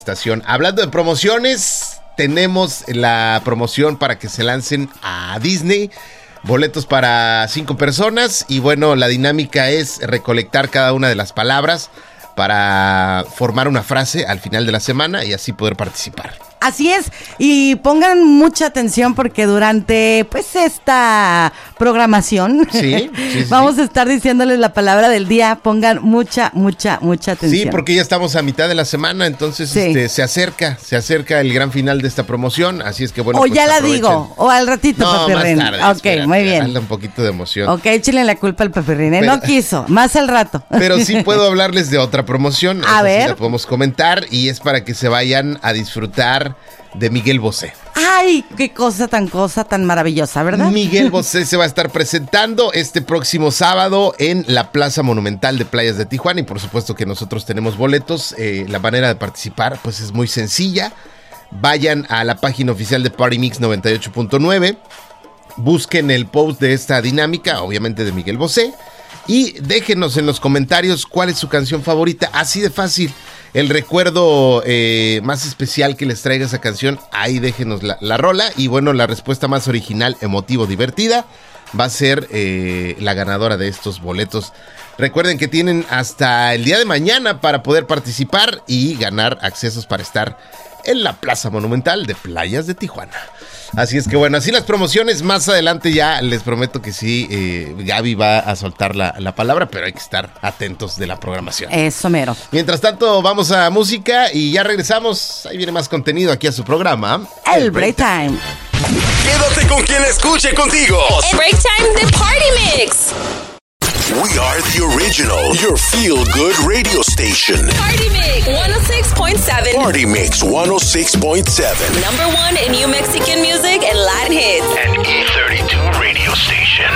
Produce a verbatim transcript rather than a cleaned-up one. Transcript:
estación. Hablando de promociones, tenemos la promoción para que se lancen a Disney. Boletos para cinco personas. Y bueno, la dinámica es recolectar cada una de las palabras para formar una frase al final de la semana y así poder participar. Así es, y pongan mucha atención porque durante pues esta programación sí, sí, sí, vamos sí. a estar diciéndoles la palabra del día. Pongan mucha, mucha, mucha atención. Sí, porque ya estamos a mitad de la semana, entonces sí. este, se acerca, se acerca el gran final de esta promoción, así es que bueno. O pues ya la aprovechen. digo, o al ratito, no, Pepirrín. Más tarde, ok, espérate, muy bien. Dale un poquito de emoción. Ok, échenle la culpa al Pepirrín, ¿eh? Pero, no quiso, más al rato. Pero sí puedo hablarles de otra promoción. A ver. Sí la podemos comentar y es para que se vayan a disfrutar de Miguel Bosé. Ay, qué cosa tan cosa tan maravillosa, ¿verdad? Miguel Bosé se va a estar presentando este próximo sábado en la Plaza Monumental de Playas de Tijuana y por supuesto que nosotros tenemos boletos. Eh, la manera de participar pues es muy sencilla. Vayan a la página oficial de Party Mix noventa y ocho punto nueve, busquen el post de esta dinámica, obviamente de Miguel Bosé, y déjenos en los comentarios cuál es su canción favorita, así de fácil. El recuerdo eh, más especial que les traiga esa canción, ahí déjenos la, la rola. Y bueno, la respuesta más original, emotivo, divertida, va a ser eh, la ganadora de estos boletos. Recuerden que tienen hasta el día de mañana para poder participar y ganar accesos para estar en la Plaza Monumental de Playas de Tijuana. Así es que bueno, así las promociones. Más adelante ya les prometo que sí, eh, Gaby va a soltar la, la palabra, pero hay que estar atentos de la programación. Eso mero. Mientras tanto, vamos a música y ya regresamos. Ahí viene más contenido aquí a su programa. El, El Break Time. Quédate con quien escuche contigo. El Break Time de Party Mix. We are the original, your feel-good radio station. Party Mix one oh six point seven. Party Mix one oh six point seven. Number one in New Mexican